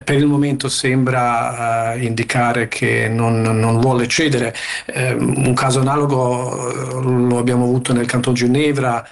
per il momento sembra indicare che non vuole cedere. Un caso analogo lo abbiamo avuto nel Canton Ginevra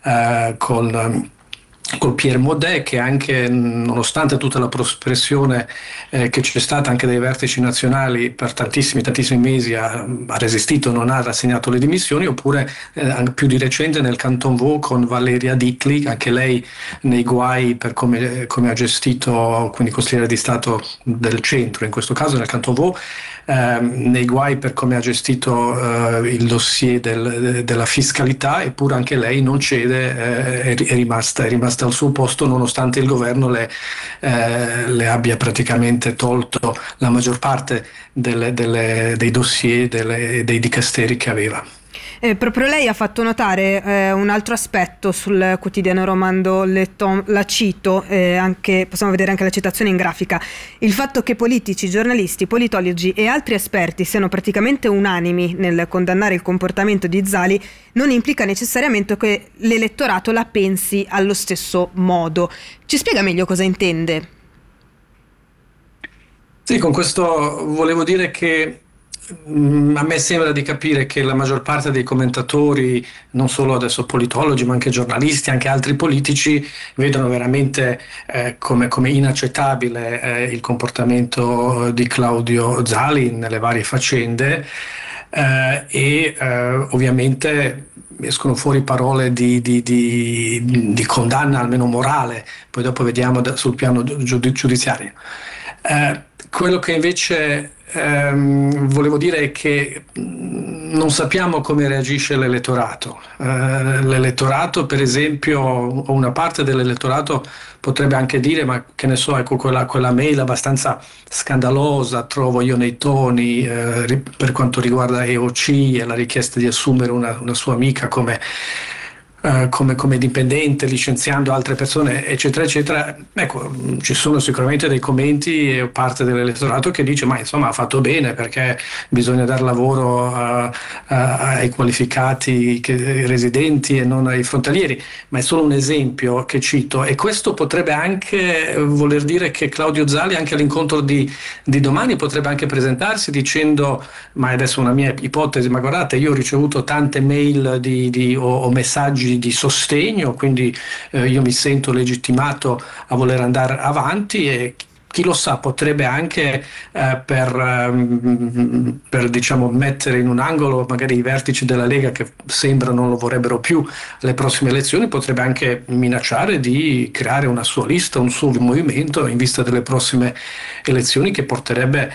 col Pierre Maudet, che anche nonostante tutta la pressione che c'è stata anche dai vertici nazionali per tantissimi mesi ha resistito, non ha rassegnato le dimissioni, oppure anche più di recente nel Canton Vaud con Valeria Dittli, anche lei nei guai per come ha gestito, quindi consigliere di Stato del centro, in questo caso nel Canton Vaud, nei guai per come ha gestito il dossier della fiscalità, eppure anche lei non cede, è rimasta al suo posto nonostante il governo le abbia praticamente tolto la maggior parte dei dossier dei dicasteri che aveva. Proprio lei ha fatto notare un altro aspetto sul quotidiano romando Le Temps, la cito, possiamo vedere anche la citazione in grafica: il fatto che politici, giornalisti, politologi e altri esperti siano praticamente unanimi nel condannare il comportamento di Zali non implica necessariamente che l'elettorato la pensi allo stesso modo. Ci spiega meglio cosa intende? Sì, con questo volevo dire che a me sembra di capire che la maggior parte dei commentatori, non solo adesso politologi, ma anche giornalisti, anche altri politici, vedono veramente come inaccettabile il comportamento di Claudio Zali nelle varie faccende ovviamente escono fuori parole di condanna, almeno morale, poi dopo vediamo sul piano giudiziario. Quello che invece volevo dire è che non sappiamo come reagisce l'elettorato. L'elettorato, per esempio, o una parte dell'elettorato potrebbe anche dire, ma che ne so, ecco quella mail abbastanza scandalosa, trovo io nei toni, per quanto riguarda EOC e la richiesta di assumere una sua amica come dipendente, licenziando altre persone, eccetera, eccetera. Ecco, ci sono sicuramente dei commenti e parte dell'elettorato che dice, ma insomma ha fatto bene perché bisogna dar lavoro ai qualificati residenti e non ai frontalieri, ma è solo un esempio che cito, e questo potrebbe anche voler dire che Claudio Zali anche all'incontro di domani potrebbe anche presentarsi dicendo, ma adesso è una mia ipotesi, ma guardate, io ho ricevuto tante mail o messaggi di sostegno, quindi io mi sento legittimato a voler andare avanti, e chi lo sa, potrebbe anche per diciamo mettere in un angolo magari i vertici della Lega che sembra non lo vorrebbero più alle prossime elezioni, potrebbe anche minacciare di creare una sua lista, un suo movimento in vista delle prossime elezioni, che porterebbe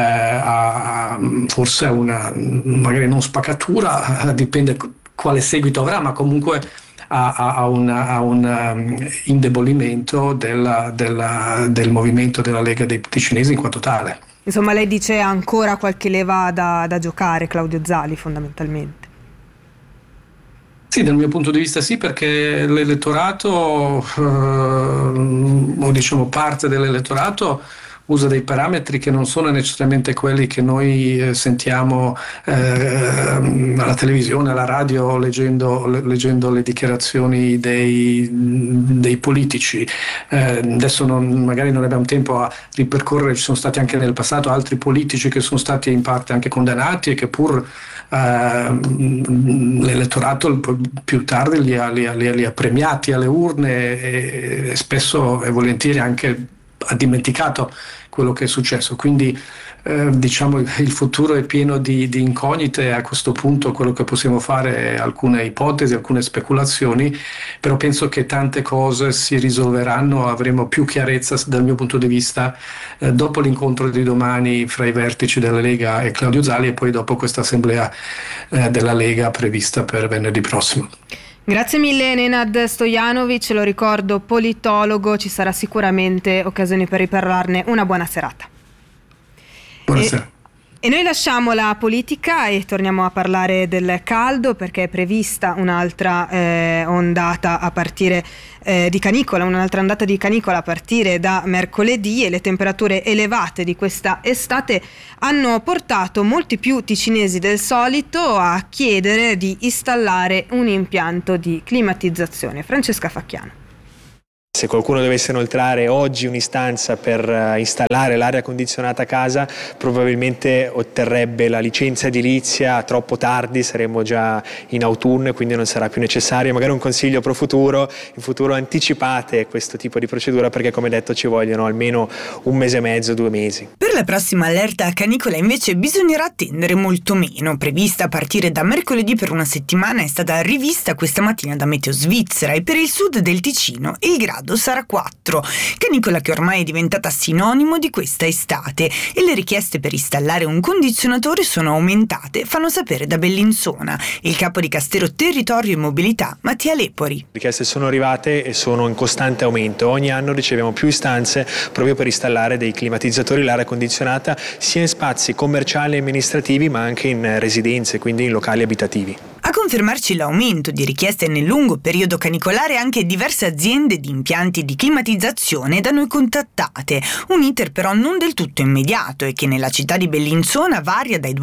forse a una magari non spaccatura, dipende quale seguito avrà, ma comunque a un indebolimento del movimento della Lega dei Ticinesi in quanto tale. Insomma, lei dice ancora qualche leva da giocare Claudio Zali, fondamentalmente. Sì, dal mio punto di vista sì, perché l'elettorato, o diciamo parte dell'elettorato, usa dei parametri che non sono necessariamente quelli che noi sentiamo alla televisione, alla radio, leggendo le dichiarazioni dei politici. Adesso magari non abbiamo tempo a ripercorrere, ci sono stati anche nel passato altri politici che sono stati in parte anche condannati e che pur l'elettorato più tardi li ha premiati alle urne, e spesso e volentieri anche ha dimenticato quello che è successo. Quindi diciamo il futuro è pieno di incognite. A questo punto quello che possiamo fare è alcune ipotesi, alcune speculazioni, però penso che tante cose si risolveranno, avremo più chiarezza dal mio punto di vista dopo l'incontro di domani fra i vertici della Lega e Claudio Zali, e poi dopo questa assemblea della Lega prevista per venerdì prossimo. Grazie mille Nenad Stojanovic, lo ricordo, politologo, ci sarà sicuramente occasione per riparlarne. Una buona serata. Buonasera. E noi lasciamo la politica e torniamo a parlare del caldo, perché è prevista un'altra ondata a partire di canicola, un'altra ondata di canicola a partire da mercoledì, e le temperature elevate di questa estate hanno portato molti più ticinesi del solito a chiedere di installare un impianto di climatizzazione. Francesca Facchiano. Se qualcuno dovesse inoltrare oggi un'istanza per installare l'aria condizionata a casa, probabilmente otterrebbe la licenza edilizia troppo tardi, saremmo già in autunno e quindi non sarà più necessario. Magari un consiglio pro futuro, in futuro anticipate questo tipo di procedura, perché come detto ci vogliono almeno 1 mese e mezzo, 2 mesi. Per la prossima allerta a canicola invece bisognerà attendere molto meno. Prevista a partire da mercoledì per una settimana, è stata rivista questa mattina da Meteo Svizzera e per il sud del Ticino il grado sarà 4, canicola che ormai è diventata sinonimo di questa estate, e le richieste per installare un condizionatore sono aumentate, fanno sapere da Bellinzona il capo di Castero Territorio e Mobilità Mattia Lepori. Le richieste sono arrivate e sono in costante aumento. Ogni anno riceviamo più istanze proprio per installare dei climatizzatori, l'aria condizionata, sia in spazi commerciali e amministrativi ma anche in residenze, quindi in locali abitativi. A confermarci l'aumento di richieste nel lungo periodo canicolare anche diverse aziende di impianti di climatizzazione da noi contattate, un iter però non del tutto immediato e che nella città di Bellinzona varia dai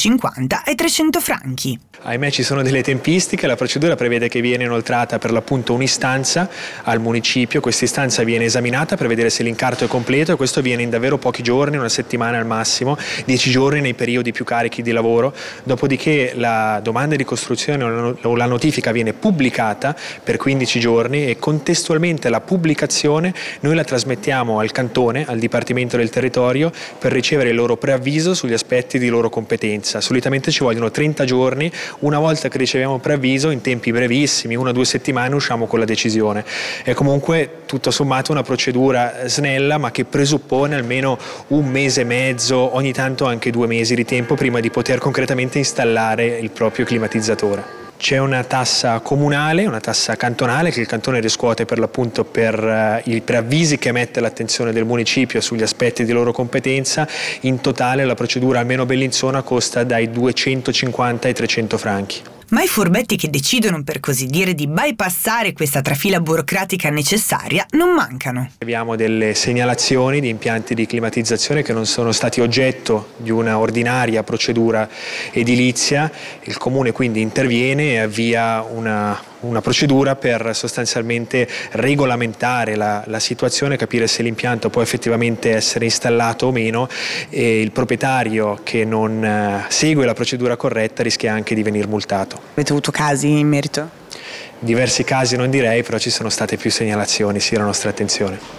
250 ai 300 franchi. Ahimè ci sono delle tempistiche, la procedura prevede che viene inoltrata per l'appunto un'istanza al municipio, questa istanza viene esaminata per vedere se l'incarto è completo e questo avviene in davvero pochi giorni, 1 settimana al massimo, 10 giorni nei periodi più carichi di lavoro, dopodiché la domanda di costruzione o la notifica viene pubblicata per 15 giorni e contestualmente alla pubblicazione noi la trasmettiamo al cantone, al Dipartimento del Territorio per ricevere il loro preavviso sugli aspetti di loro competenza. Solitamente ci vogliono 30 giorni, una volta che riceviamo preavviso in tempi brevissimi, 1 o 2 settimane usciamo con la decisione. È comunque tutto sommato una procedura snella ma che presuppone almeno 1 mese e mezzo, ogni tanto anche 2 mesi di tempo prima di poter concretamente installare il proprio climatizzatore. C'è una tassa comunale, una tassa cantonale che il cantone riscuote per l'appunto per i preavvisi che emette all'attenzione del municipio sugli aspetti di loro competenza. In totale la procedura almeno Bellinzona costa dai 250 ai 300 franchi. Ma i furbetti che decidono, per così dire, di bypassare questa trafila burocratica necessaria non mancano. Abbiamo delle segnalazioni di impianti di climatizzazione che non sono stati oggetto di una ordinaria procedura edilizia. Il comune quindi interviene e avvia una procedura per sostanzialmente regolamentare la situazione, capire se l'impianto può effettivamente essere installato o meno, e il proprietario che non segue la procedura corretta rischia anche di venir multato. Avete avuto casi in merito? Diversi casi non direi, però ci sono state più segnalazioni, sì, la nostra attenzione.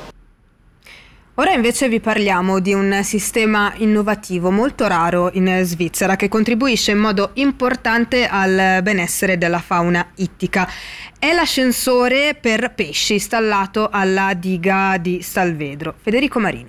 Ora invece vi parliamo di un sistema innovativo molto raro in Svizzera che contribuisce in modo importante al benessere della fauna ittica. È l'ascensore per pesci installato alla diga di Stalvedro. Federico Marino.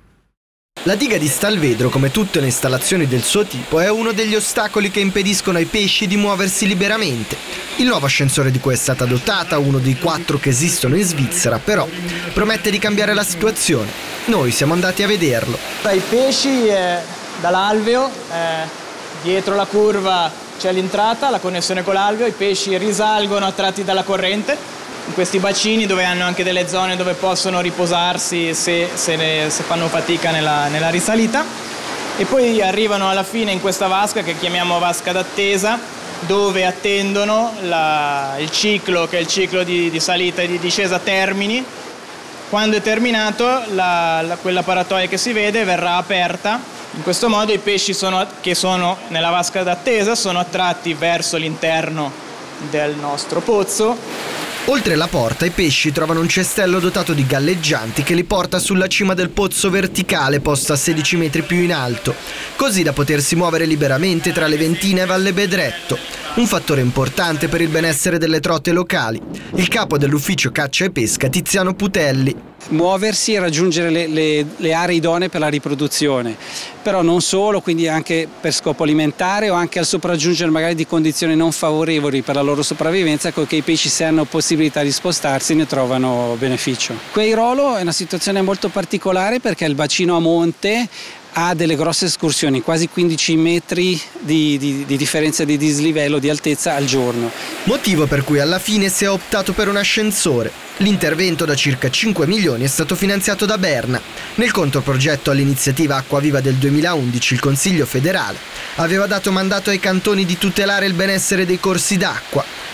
La diga di Stalvedro, come tutte le installazioni del suo tipo, è uno degli ostacoli che impediscono ai pesci di muoversi liberamente. Il nuovo ascensore di cui è stata dotata, uno dei 4 che esistono in Svizzera, però promette di cambiare la situazione. Noi siamo andati a vederlo. I pesci dall'alveo, dietro la curva c'è l'entrata, la connessione con l'alveo, i pesci risalgono attratti dalla corrente in questi bacini dove hanno anche delle zone dove possono riposarsi se fanno fatica nella risalita, e poi arrivano alla fine in questa vasca che chiamiamo vasca d'attesa, dove attendono il ciclo, che è il ciclo di salita e di discesa, termini. Quando è terminato quella paratoia che si vede verrà aperta. In questo modo i pesci che sono nella vasca d'attesa sono attratti verso l'interno del nostro pozzo. Oltre la porta, i pesci trovano un cestello dotato di galleggianti che li porta sulla cima del pozzo verticale posto a 16 metri più in alto, così da potersi muovere liberamente tra Leventina e Valle Bedretto, un fattore importante per il benessere delle trote locali. Il capo dell'ufficio caccia e pesca, Tiziano Putelli. Muoversi e raggiungere le aree idonee per la riproduzione, però non solo, quindi anche per scopo alimentare o anche al sopraggiungere magari di condizioni non favorevoli per la loro sopravvivenza, che i pesci, se hanno possibilità di spostarsi, ne trovano beneficio. Queirolo è una situazione molto particolare perché il bacino a monte ha delle grosse escursioni, quasi 15 metri di differenza di dislivello, di altezza al giorno. Motivo per cui alla fine si è optato per un ascensore. L'intervento da circa 5 milioni è stato finanziato da Berna. Nel controprogetto all'iniziativa Acquaviva del 2011 il Consiglio federale aveva dato mandato ai cantoni di tutelare il benessere dei corsi d'acqua.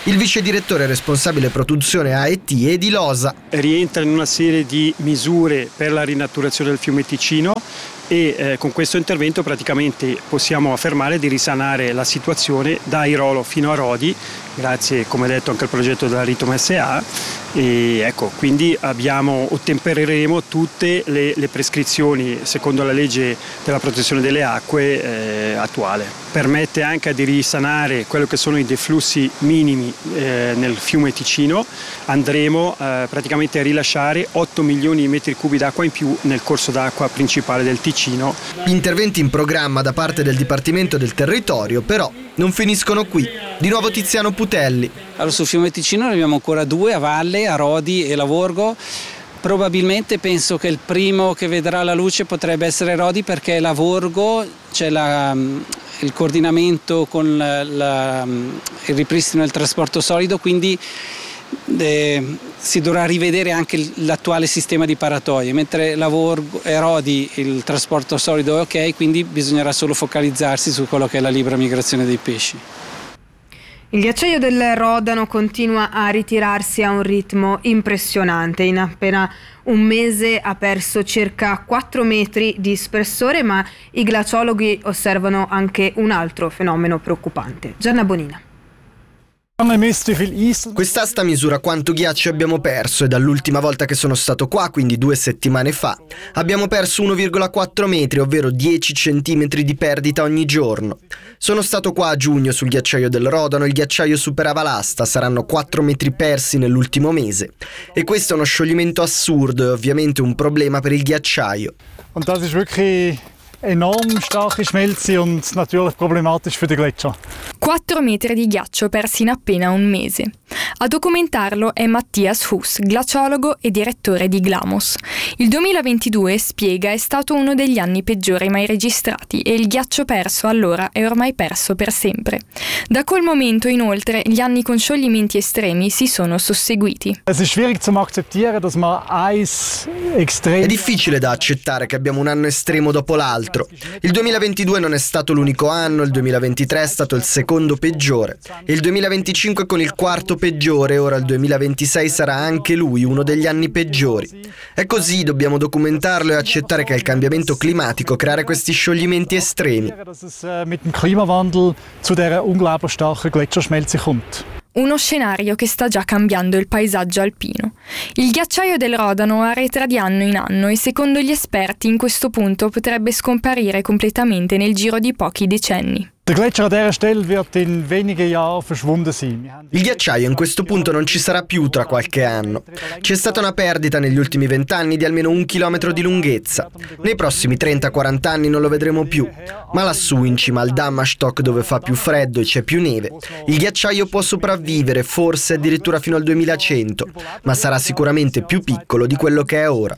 Il vice direttore responsabile produzione AET è di Losa. Rientra in una serie di misure per la rinaturazione del fiume Ticino e con questo intervento praticamente possiamo affermare di risanare la situazione da Airolo fino a Rodi, grazie come detto anche al progetto della Ritom SA, e ecco, quindi ottempereremo tutte le prescrizioni secondo la legge della protezione delle acque attuale. Permette anche di risanare quello che sono i deflussi minimi nel fiume Ticino. Andremo praticamente a rilasciare 8 milioni di metri cubi d'acqua in più nel corso d'acqua principale del Ticino. Interventi in programma da parte del Dipartimento del Territorio, però non finiscono qui. Di nuovo Tiziano Putelli. Allora, sul fiume Ticino ne abbiamo ancora 2 a valle, a Rodi e Lavorgo. Probabilmente penso che il primo che vedrà la luce potrebbe essere Rodi, perché Lavorgo c'è il coordinamento con il ripristino del trasporto solido, quindi si dovrà rivedere anche l'attuale sistema di paratoie, mentre Lavorgo e Rodi il trasporto solido è ok, quindi bisognerà solo focalizzarsi su quello che è la libera migrazione dei pesci. Il ghiacciaio del Rodano continua a ritirarsi a un ritmo impressionante. In appena un mese ha perso circa 4 metri di spessore, ma i glaciologhi osservano anche un altro fenomeno preoccupante. Gianna Bonina. Quest'asta misura quanto ghiaccio abbiamo perso e dall'ultima volta che sono stato qua, quindi 2 settimane fa, abbiamo perso 1,4 metri, ovvero 10 centimetri di perdita ogni giorno. Sono stato qua a giugno sul ghiacciaio del Rodano, il ghiacciaio superava l'asta, saranno 4 metri persi nell'ultimo mese. E questo è uno scioglimento assurdo e ovviamente un problema per il ghiacciaio. Und das ist wirklich enorm starke Schmelze und natürlich problematisch für den Gletscher. 4 metri di ghiaccio persi in appena un mese. A documentarlo è Mattias Hus, glaciologo e direttore di Glamos. Il 2022, spiega, è stato uno degli anni peggiori mai registrati e il ghiaccio perso allora è ormai perso per sempre. Da quel momento, inoltre, gli anni con scioglimenti estremi si sono susseguiti. Es ist schwierig zu akzeptieren, dass man eins extrem. È difficile da accettare che abbiamo un anno estremo dopo l'altro. Il 2022 non è stato l'unico anno, il 2023 è stato il secondo peggiore e il 2025 con il quarto peggiore, ora il 2026 sarà anche lui uno degli anni peggiori. È così, dobbiamo documentarlo e accettare che è il cambiamento climatico creare questi scioglimenti estremi. Mit dem Klimawandel zu dieser unglaublich starken Gletscherschmelze kommt. Uno scenario che sta già cambiando il paesaggio alpino. Il ghiacciaio del Rodano arretra di anno in anno e secondo gli esperti in questo punto potrebbe scomparire completamente nel giro di pochi decenni. Der Gletscher an dieser Stelle wird in wenigen Jahren verschwunden sein. Il ghiacciaio in questo punto non ci sarà più tra qualche anno. C'è stata una perdita negli ultimi 20 anni di almeno 1 chilometro di lunghezza. Nei prossimi 30-40 anni non lo vedremo più. Ma lassù in cima al Dammastock, dove fa più freddo e c'è più neve, il ghiacciaio può sopravvivere, forse addirittura fino al 2100, ma sarà sicuramente più piccolo di quello che è ora.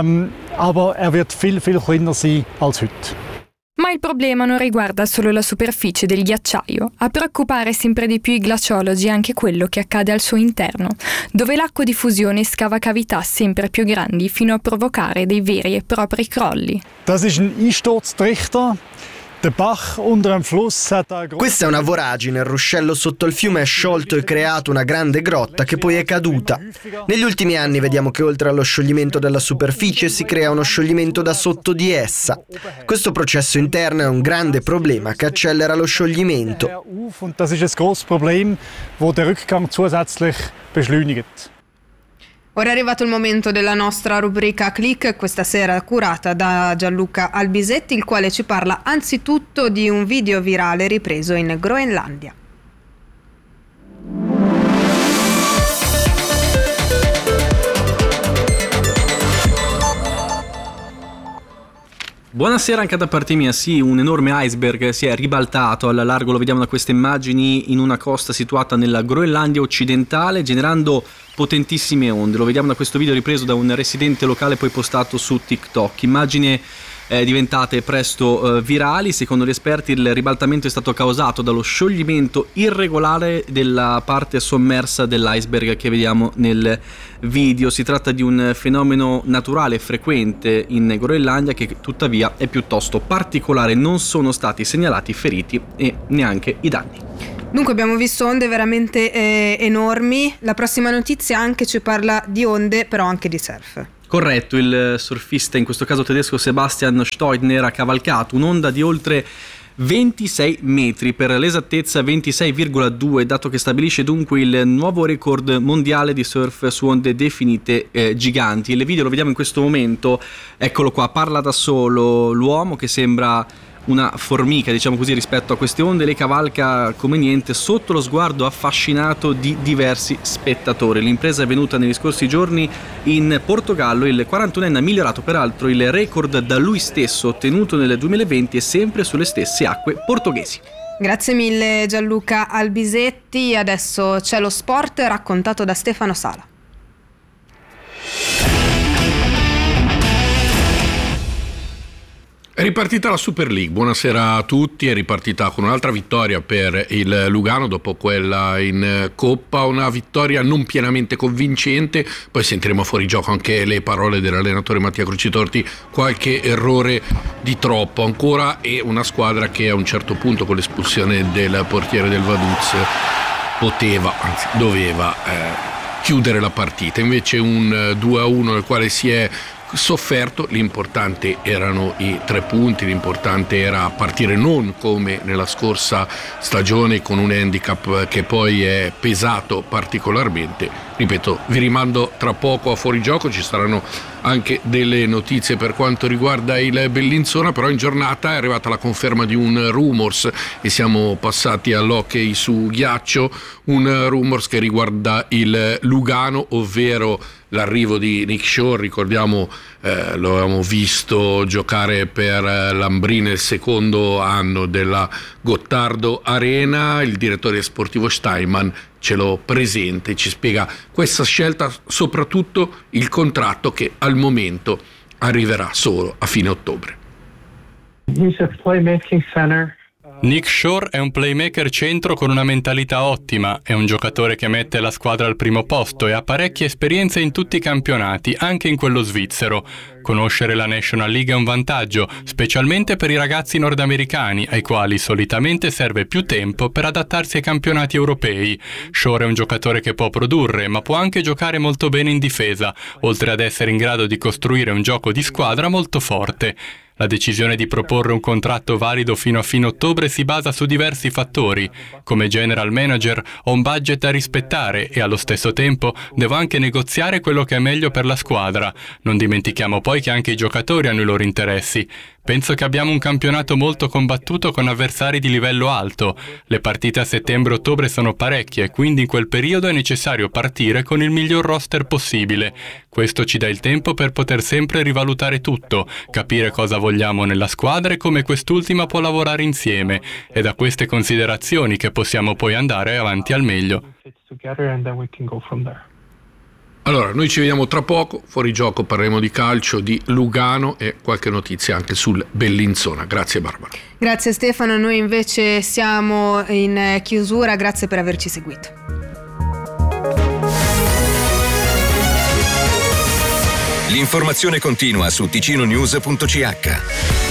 Aber er wird viel kleiner sein als heute. Ma il problema non riguarda solo la superficie del ghiacciaio. A preoccupare sempre di più i glaciologi è anche quello che accade al suo interno, dove l'acqua di fusione scava cavità sempre più grandi fino a provocare dei veri e propri crolli. Das ist ein Einsturztrichter. Questa è una voragine, il ruscello sotto il fiume è sciolto e creato una grande grotta che poi è caduta. Negli ultimi anni vediamo che oltre allo scioglimento della superficie si crea uno scioglimento da sotto di essa. Questo processo interno è un grande problema che accelera lo scioglimento. Das ist ein grosses Problem, wo der Rückgang zusätzlich beschleunigt. Ora è arrivato il momento della nostra rubrica Click, questa sera curata da Gianluca Albisetti, il quale ci parla anzitutto di un video virale ripreso in Groenlandia. Buonasera anche da parte mia. Sì, un enorme iceberg si è ribaltato al largo, lo vediamo da queste immagini, in una costa situata nella Groenlandia occidentale, generando potentissime onde. Lo vediamo da questo video ripreso da un residente locale poi postato su TikTok. Immagini diventate presto virali. Secondo gli esperti il ribaltamento è stato causato dallo scioglimento irregolare della parte sommersa dell'iceberg che vediamo nel video. Si tratta di un fenomeno naturale frequente in Groenlandia che tuttavia è piuttosto particolare. Non sono stati segnalati feriti e neanche i danni. Dunque abbiamo visto onde veramente enormi. La prossima notizia anche ci parla di onde, però anche di surf. Corretto, il surfista, in questo caso tedesco Sebastian Steudner, ha cavalcato un'onda di oltre 26 metri, per l'esattezza 26,2, dato che stabilisce dunque il nuovo record mondiale di surf su onde definite giganti. Il video lo vediamo in questo momento, eccolo qua, parla da solo l'uomo che sembra una formica, diciamo così, rispetto a queste onde, le cavalca come niente sotto lo sguardo affascinato di diversi spettatori. L'impresa è venuta negli scorsi giorni in Portogallo. Il 41enne ha migliorato peraltro il record da lui stesso ottenuto nel 2020 e sempre sulle stesse acque portoghesi. Grazie mille Gianluca Albisetti. Adesso c'è lo sport raccontato da Stefano Sala. È ripartita la Super League, buonasera a tutti, è ripartita con un'altra vittoria per il Lugano dopo quella in Coppa, una vittoria non pienamente convincente, poi sentiremo fuori gioco anche le parole dell'allenatore Mattia Crocitorti, qualche errore di troppo ancora e una squadra che a un certo punto con l'espulsione del portiere del Vaduz poteva, anzi doveva chiudere la partita, invece un 2-1 nel quale si è sofferto. L'importante erano i 3 punti, l'importante era partire non come nella scorsa stagione con un handicap che poi è pesato particolarmente. Ripeto, vi rimando tra poco a fuorigioco, ci saranno anche delle notizie per quanto riguarda il Bellinzona, però in giornata è arrivata la conferma di un rumors e siamo passati all'hockey su ghiaccio, un rumors che riguarda il Lugano, ovvero l'arrivo di Nick Shaw. Ricordiamo, lo avevamo visto giocare per l'Ambrì nel secondo anno della Gottardo Arena. Il direttore sportivo Steinman ce lo presenta e ci spiega questa scelta, soprattutto il contratto che al momento arriverà solo a fine ottobre. He's a playmaking center. Nick Shore è un playmaker centro con una mentalità ottima, è un giocatore che mette la squadra al primo posto e ha parecchie esperienze in tutti i campionati, anche in quello svizzero. Conoscere la National League è un vantaggio, specialmente per i ragazzi nordamericani, ai quali solitamente serve più tempo per adattarsi ai campionati europei. Shore è un giocatore che può produrre, ma può anche giocare molto bene in difesa, oltre ad essere in grado di costruire un gioco di squadra molto forte. La decisione di proporre un contratto valido fino a fine ottobre si basa su diversi fattori. Come general manager ho un budget da rispettare e allo stesso tempo devo anche negoziare quello che è meglio per la squadra. Non dimentichiamo poi che anche i giocatori hanno i loro interessi. Penso che abbiamo un campionato molto combattuto con avversari di livello alto. Le partite a settembre-ottobre sono parecchie, quindi in quel periodo è necessario partire con il miglior roster possibile. Questo ci dà il tempo per poter sempre rivalutare tutto, capire cosa vogliamo nella squadra e come quest'ultima può lavorare insieme. È da queste considerazioni che possiamo poi andare avanti al meglio. Allora, noi ci vediamo tra poco, fuori gioco parleremo di calcio, di Lugano e qualche notizia anche sul Bellinzona. Grazie Barbara. Grazie Stefano, noi invece siamo in chiusura, grazie per averci seguito. L'informazione continua su ticinonews.ch.